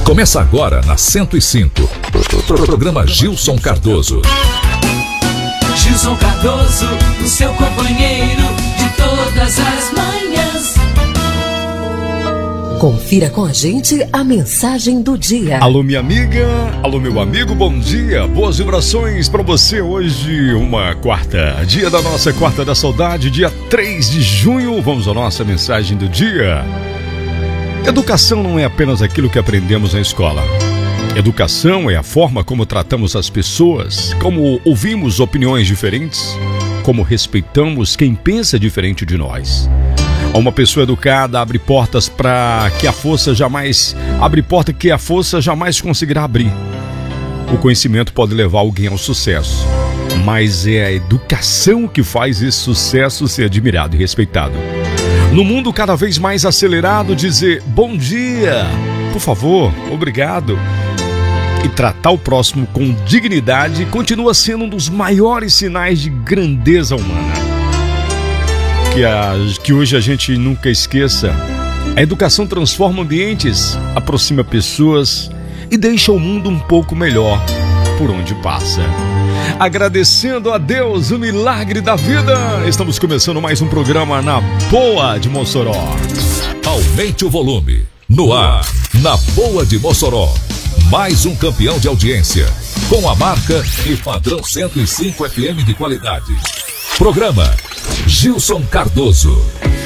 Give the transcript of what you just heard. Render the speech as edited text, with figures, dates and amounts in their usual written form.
Começa agora na 105. Programa Gilson Cardoso. Gilson Cardoso, o seu companheiro de todas as manhãs. Confira com a gente a mensagem do dia. Alô, minha amiga, alô, meu amigo, bom dia. Boas vibrações para você hoje, uma quarta, dia da nossa Quarta da Saudade, dia 3 de junho. Vamos à nossa mensagem do dia. Educação não é apenas aquilo que aprendemos na escola. Educação é a forma como tratamos as pessoas, como ouvimos opiniões diferentes, como respeitamos quem pensa diferente de nós. Uma pessoa educada abre portas que a força jamais conseguirá abrir. O conhecimento pode levar alguém ao sucesso, mas é a educação que faz esse sucesso ser admirado e respeitado. No mundo cada vez mais acelerado, dizer bom dia, por favor, obrigado e tratar o próximo com dignidade continua sendo um dos maiores sinais de grandeza humana. Que hoje a gente nunca esqueça. A educação transforma ambientes, aproxima pessoas e deixa o mundo um pouco melhor por onde passa. Agradecendo a Deus o milagre da vida, estamos começando mais um programa na Boa de Mossoró. Aumente o volume. No ar, na Boa de Mossoró. Mais um campeão de audiência, com a marca e padrão 105 FM de qualidade. Programa Gilson Cardoso.